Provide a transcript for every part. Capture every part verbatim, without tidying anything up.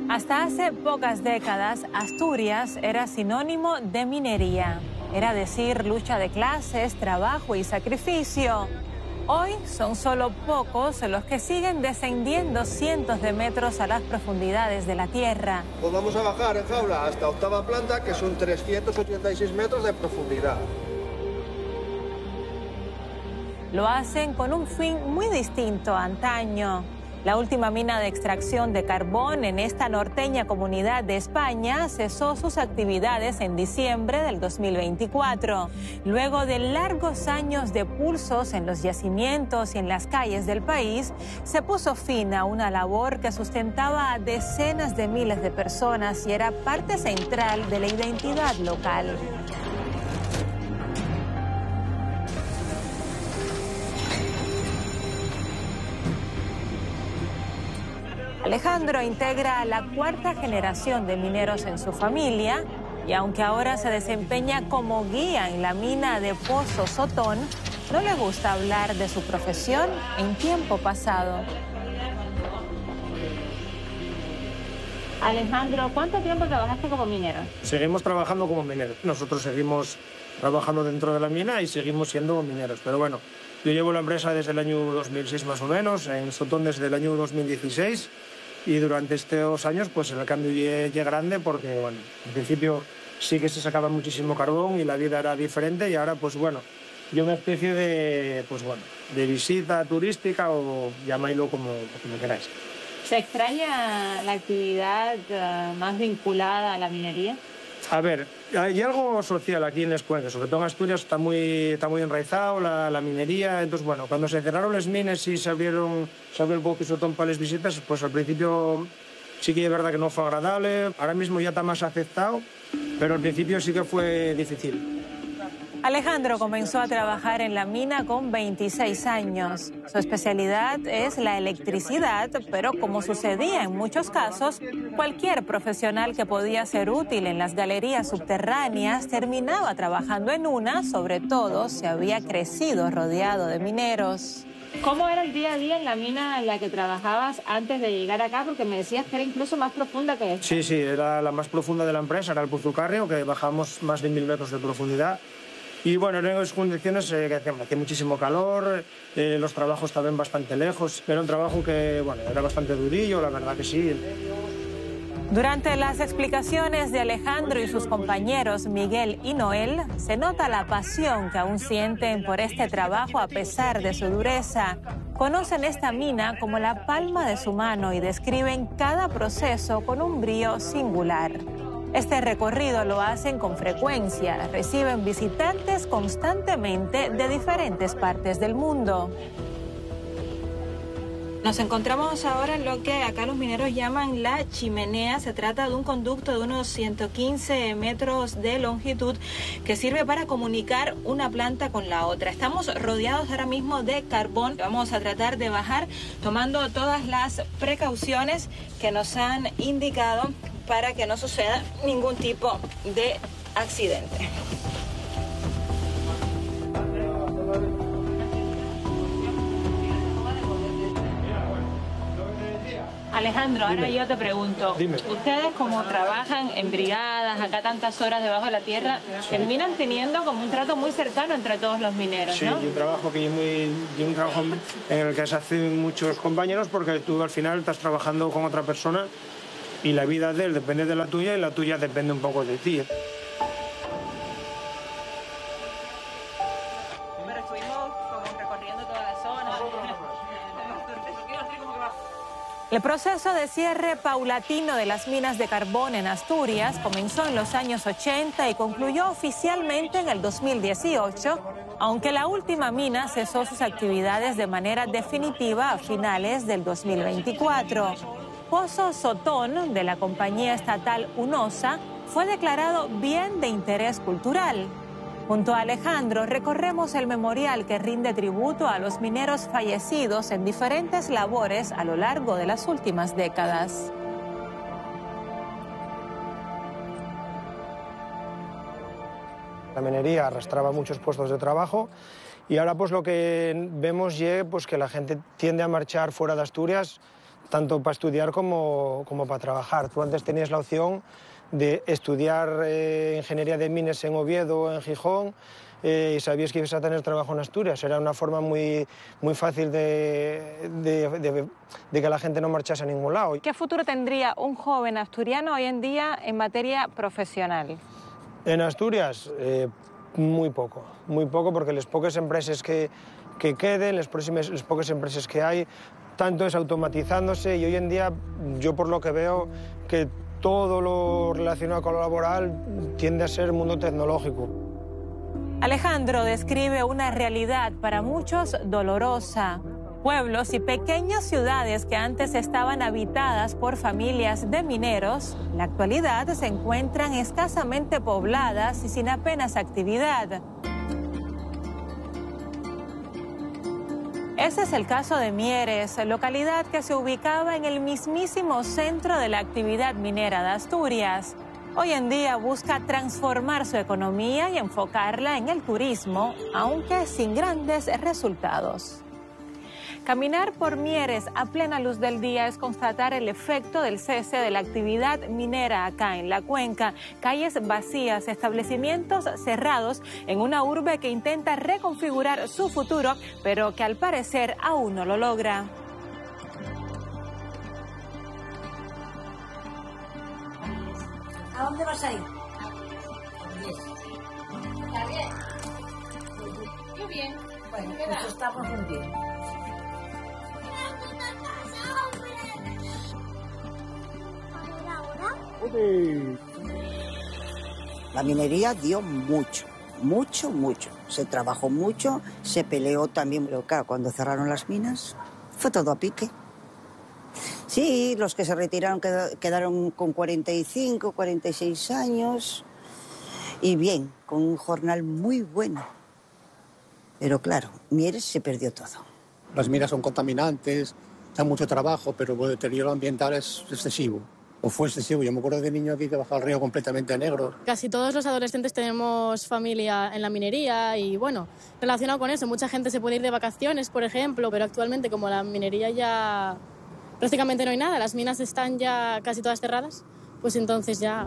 Hasta hace pocas décadas, Asturias era sinónimo de minería. Era decir, lucha de clases, trabajo y sacrificio. Hoy son solo pocos los que siguen descendiendo cientos de metros a las profundidades de la tierra. Pues vamos a bajar en jaula hasta octava planta, que son trescientos ochenta y seis metros de profundidad. Lo hacen con un fin muy distinto a antaño. La última mina de extracción de carbón en esta norteña comunidad de España cesó sus actividades en diciembre del dos mil veinticuatro. Luego de largos años de pulsos en los yacimientos y en las calles del país, se puso fin a una labor que sustentaba a decenas de miles de personas y era parte central de la identidad local. Alejandro integra la cuarta generación de mineros en su familia y aunque ahora se desempeña como guía en la mina de Pozo Sotón, no le gusta hablar de su profesión en tiempo pasado. Alejandro, ¿cuánto tiempo trabajaste como minero? Seguimos trabajando como mineros. Nosotros seguimos trabajando dentro de la mina y seguimos siendo mineros. Pero bueno, yo llevo la empresa desde el año dos mil seis más o menos, en Sotón desde el año dos mil dieciséis. Y durante estos años pues el cambio es grande porque, bueno, en principio sí que se sacaba muchísimo carbón y la vida era diferente y ahora, pues bueno, yo una especie de, pues bueno, de visita turística o llamadlo como, como queráis. ¿Se extraña la actividad uh, más vinculada a la minería? A ver, hay algo social aquí en Escuenca, sobre todo en Asturias está muy, está muy enraizado la, la minería, entonces bueno, cuando se cerraron las minas y se abrieron, se abrió el Pozo Sotón para las visitas, pues al principio sí que es verdad que no fue agradable, ahora mismo ya está más aceptado, pero al principio sí que fue difícil. Alejandro comenzó a trabajar en la mina con veintiséis años. Su especialidad es la electricidad, pero como sucedía en muchos casos, cualquier profesional que podía ser útil en las galerías subterráneas terminaba trabajando en una, sobre todo si había crecido rodeado de mineros. ¿Cómo era el día a día en la mina en la que trabajabas antes de llegar acá? Porque me decías que era incluso más profunda que esta. Sí, sí, era la más profunda de la empresa, era el Puzucarrio, que bajamos más de mil metros de profundidad. Y bueno, en esas condiciones eh, que hacía muchísimo calor, eh, los trabajos estaban bastante lejos. Era un trabajo que, bueno, era bastante durillo, la verdad que sí. Durante las explicaciones de Alejandro y sus compañeros Miguel y Noel, se nota la pasión que aún sienten por este trabajo a pesar de su dureza. Conocen esta mina como la palma de su mano y describen cada proceso con un brío singular. Este recorrido lo hacen con frecuencia, reciben visitantes constantemente de diferentes partes del mundo. Nos encontramos ahora en lo que acá los mineros llaman la chimenea. Se trata de un conducto de unos ciento quince metros de longitud que sirve para comunicar una planta con la otra. Estamos rodeados ahora mismo de carbón. Vamos a tratar de bajar tomando todas las precauciones que nos han indicado para que no suceda ningún tipo de accidente. Alejandro, ahora Dime. yo te pregunto, Dime. ustedes como trabajan en brigadas, acá tantas horas debajo de la tierra, terminan teniendo como un trato muy cercano entre todos los mineros, Sí, ¿no? y un trabajo que es muy, y un trabajo en el que se hacen muchos compañeros porque tú al final estás trabajando con otra persona y la vida de él depende de la tuya y la tuya depende un poco de ti. Pero estuvimos como recorriendo toda la zona. El proceso de cierre paulatino de las minas de carbón en Asturias comenzó en los años ochenta y concluyó oficialmente en el dos mil dieciocho, aunque la última mina cesó sus actividades de manera definitiva a finales del dos mil veinticuatro. Pozo Sotón, de la compañía estatal UNOSA, fue declarado bien de interés cultural. Junto a Alejandro recorremos el memorial que rinde tributo a los mineros fallecidos en diferentes labores a lo largo de las últimas décadas. La minería arrastraba muchos puestos de trabajo y ahora pues lo que vemos es pues, que la gente tiende a marchar fuera de Asturias tanto para estudiar como, como para trabajar. Tú antes tenías la opción de estudiar eh, ingeniería de minas en Oviedo o en Gijón, eh, y sabías que ibas a tener trabajo en Asturias. Era una forma muy, muy fácil de, de, de, de que la gente no marchase a ningún lado. ¿Qué futuro tendría un joven asturiano hoy en día en materia profesional? En Asturias, eh, muy poco, muy poco, porque las pocas empresas que, que queden, las, próximas, las pocas empresas que hay, tanto es automatizándose, y hoy en día yo por lo que veo que todo lo relacionado con lo laboral tiende a ser mundo tecnológico. Alejandro describe una realidad para muchos dolorosa. Pueblos y pequeñas ciudades que antes estaban habitadas por familias de mineros, en la actualidad se encuentran escasamente pobladas y sin apenas actividad. Ese es el caso de Mieres, localidad que se ubicaba en el mismísimo centro de la actividad minera de Asturias. Hoy en día busca transformar su economía y enfocarla en el turismo, aunque sin grandes resultados. Caminar por Mieres a plena luz del día es constatar el efecto del cese de la actividad minera acá en la cuenca. Calles vacías, establecimientos cerrados en una urbe que intenta reconfigurar su futuro, pero que al parecer aún no lo logra. ¿A dónde vas a ir? ¿Está bien? Yo bien. Bueno, pues estamos muy bien. La minería dio mucho, mucho, mucho. Se trabajó mucho, se peleó también, pero claro, cuando cerraron las minas fue todo a pique. Sí, los que se retiraron quedaron con cuarenta y cinco, cuarenta y seis años y bien, con un jornal muy bueno. Pero claro, Mieres se perdió todo. Las minas son contaminantes, da mucho trabajo, pero el deterioro ambiental es excesivo. O fue excesivo. Yo me acuerdo de niño aquí que bajaba el río completamente a negro. Casi todos los adolescentes tenemos familia en la minería y, bueno, relacionado con eso, mucha gente se puede ir de vacaciones, por ejemplo, pero actualmente como la minería ya prácticamente no hay nada, las minas están ya casi todas cerradas, pues entonces ya...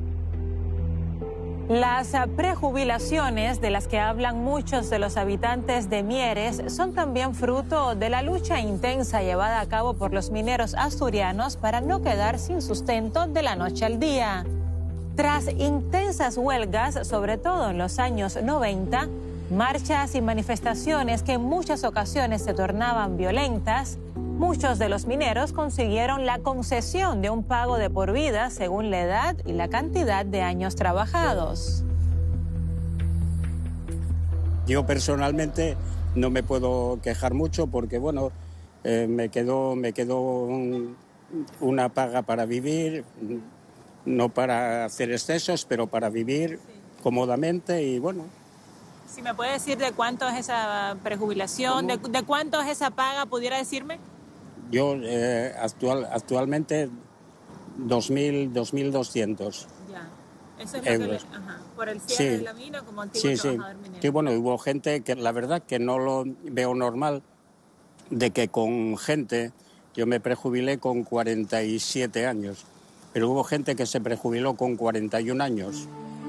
Las prejubilaciones de las que hablan muchos de los habitantes de Mieres son también fruto de la lucha intensa llevada a cabo por los mineros asturianos para no quedar sin sustento de la noche al día. Tras intensas huelgas, sobre todo en los años noventa, marchas y manifestaciones que en muchas ocasiones se tornaban violentas, muchos de los mineros consiguieron la concesión de un pago de por vida según la edad y la cantidad de años trabajados. Yo personalmente no me puedo quejar mucho porque, bueno, eh, me quedó, me quedó un, una paga para vivir, no para hacer excesos, pero para vivir cómodamente y, bueno. Si me puede decir de cuánto es esa prejubilación, de, de cuánto es esa paga, ¿pudiera decirme? Yo eh, actual, actualmente dos mil doscientos. Ya, eso es lo que le, ajá, por el cierre sí. de la mina como antiguo sí, trabajador sí. minero. Sí, bueno, hubo gente que la verdad que no lo veo normal, de que con gente, yo me prejubilé con cuarenta y siete años, pero hubo gente que se prejubiló con cuarenta y un años.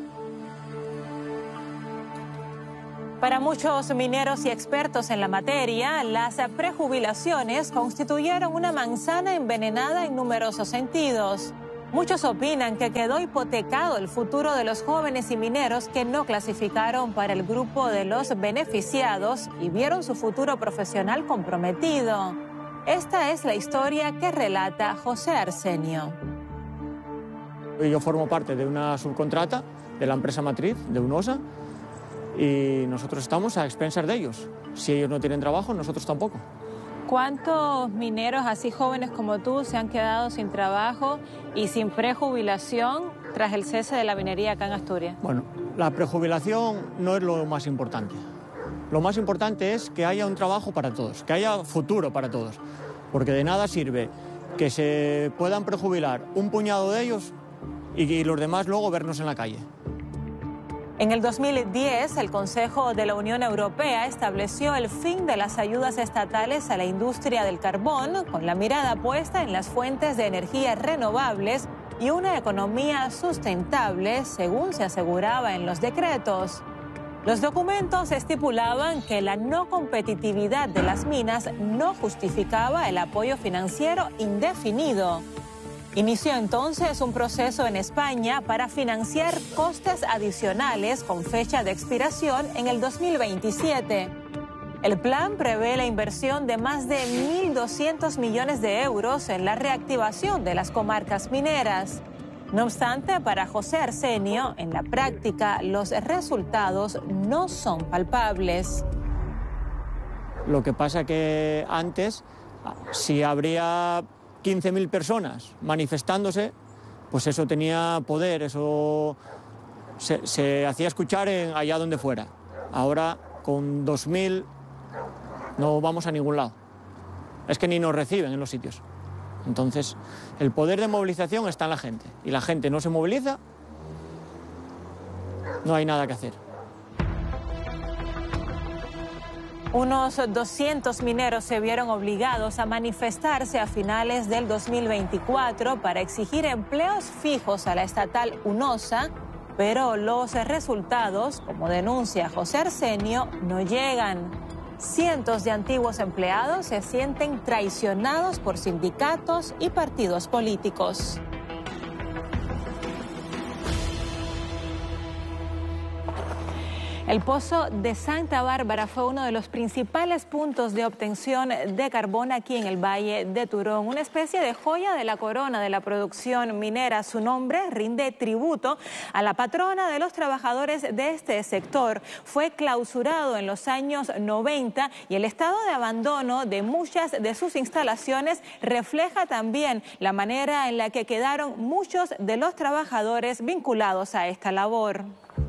Para muchos mineros y expertos en la materia, las prejubilaciones constituyeron una manzana envenenada en numerosos sentidos. Muchos opinan que quedó hipotecado el futuro de los jóvenes y mineros que no clasificaron para el grupo de los beneficiados y vieron su futuro profesional comprometido. Esta es la historia que relata José Arsenio. Yo formo parte de una subcontrata de la empresa matriz, de UNOSA, y nosotros estamos a expensas de ellos. Si ellos no tienen trabajo, nosotros tampoco. ¿Cuántos mineros así jóvenes como tú se han quedado sin trabajo y sin prejubilación tras el cese de la minería acá en Asturias? Bueno, la prejubilación no es lo más importante. Lo más importante es que haya un trabajo para todos, que haya futuro para todos. Porque de nada sirve que se puedan prejubilar un puñado de ellos y, y los demás luego vernos en la calle. En el dos mil diez, el Consejo de la Unión Europea estableció el fin de las ayudas estatales a la industria del carbón, con la mirada puesta en las fuentes de energía renovables y una economía sustentable, según se aseguraba en los decretos. Los documentos estipulaban que la no competitividad de las minas no justificaba el apoyo financiero indefinido. Inició entonces un proceso en España para financiar costes adicionales con fecha de expiración en el dos mil veintisiete. El plan prevé la inversión de más de mil doscientos millones de euros en la reactivación de las comarcas mineras. No obstante, para José Arsenio, en la práctica los resultados no son palpables. Lo que pasa que antes, si habría quince mil personas manifestándose, pues eso tenía poder, eso se, se hacía escuchar en allá donde fuera. Ahora, con dos mil, no vamos a ningún lado. Es que ni nos reciben en los sitios. Entonces, el poder de movilización está en la gente. Y la gente no se moviliza, no hay nada que hacer. Unos doscientos mineros se vieron obligados a manifestarse a finales del dos mil veinticuatro para exigir empleos fijos a la estatal UNOSA, pero los resultados, como denuncia José Arsenio, no llegan. Cientos de antiguos empleados se sienten traicionados por sindicatos y partidos políticos. El pozo de Santa Bárbara fue uno de los principales puntos de obtención de carbón aquí en el Valle de Turón, una especie de joya de la corona de la producción minera. Su nombre rinde tributo a la patrona de los trabajadores de este sector. Fue clausurado en los años noventa y el estado de abandono de muchas de sus instalaciones refleja también la manera en la que quedaron muchos de los trabajadores vinculados a esta labor.